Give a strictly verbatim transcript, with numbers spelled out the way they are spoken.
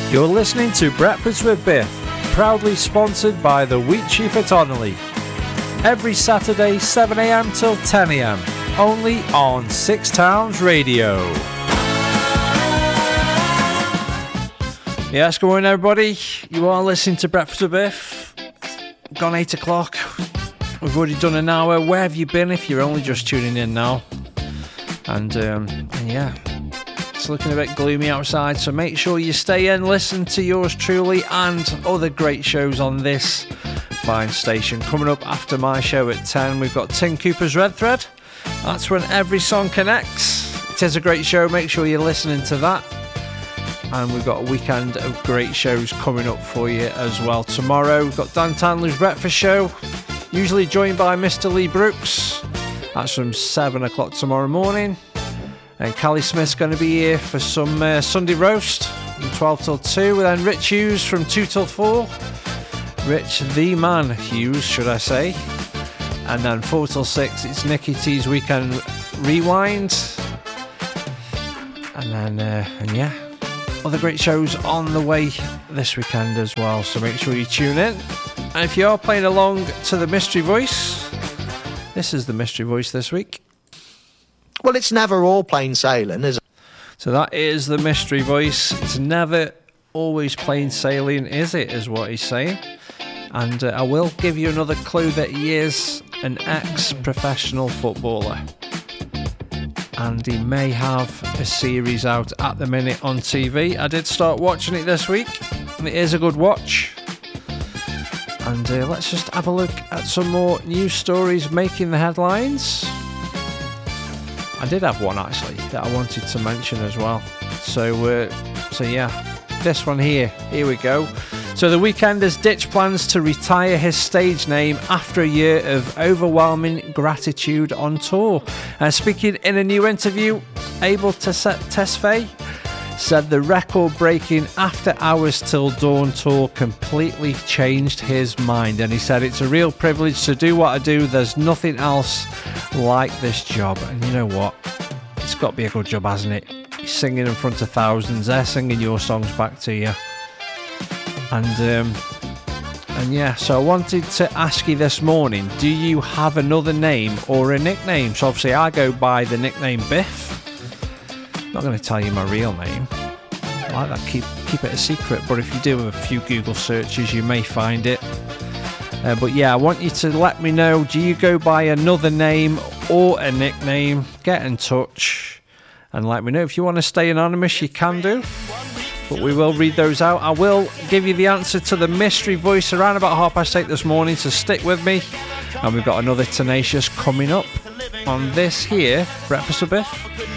You're listening to Breakfast with Biff, proudly sponsored by the Wheat Chief at Onley. Every Saturday, seven a.m. till ten a.m. Only on Six Towns Radio. Yes, good morning everybody. You are listening to Breakfast with Biff. Gone eight o'clock. We've already done an hour. Where have you been if you're only just tuning in now? And, um, and yeah, it's looking a bit gloomy outside, so make sure you stay in, listen to yours truly and other great shows on this fine station. Coming up after my show at ten, we've got Tim Cooper's Red Thread. That's when every song connects. It is a great show, make sure you're listening to that. And we've got a weekend of great shows coming up for you as well. Tomorrow we've got Dan Tanley's Breakfast Show, usually joined by Mister Lee Brooks. That's from seven o'clock tomorrow morning. And Callie Smith's going to be here for some uh, Sunday roast from twelve till two. And then Rich Hughes from two till four. Rich the Man Hughes, should I say. And then four till six, it's Nicky T's Weekend Rewind. And then, uh, and yeah, other great shows on the way this weekend as well. So make sure you tune in. And if you are playing along to the Mystery Voice, this is the Mystery Voice this week. Well, it's never all plain sailing, is it? So that is the Mystery Voice. It's never always plain sailing, is it, is what he's saying. And uh, I will give you another clue that he is an ex-professional footballer. And he may have a series out at the minute on T V. I did start watching it this week, and it is a good watch. And uh, let's just have a look at some more news stories making the headlines. I did have one actually that I wanted to mention as well. So, uh, so yeah, this one here. Here we go. So The Weeknd has ditched plans to retire his stage name after a year of overwhelming gratitude on tour. Uh, speaking in a new interview, Abel Tesfaye said the record-breaking After Hours Till Dawn tour completely changed his mind. And he said, it's a real privilege to do what I do. There's nothing else like this job. And you know what? It's got to be a good job, hasn't it? You're singing in front of thousands. They're singing your songs back to you. And, um, and yeah, so I wanted to ask you this morning, do you have another name or a nickname? So obviously I go by the nickname Biff. I'm not going to tell you my real name. I like that, keep keep it a secret, but if you do a few Google searches you may find it. Uh, but yeah, I want you to let me know, do you go by another name or a nickname? Get in touch and let me know. If you want to stay anonymous, you can do, but we will read those out. I will give you the answer to the Mystery Voice around about half past eight this morning, so stick with me. And we've got another Tenacious coming up on this here Breakfast with Biff.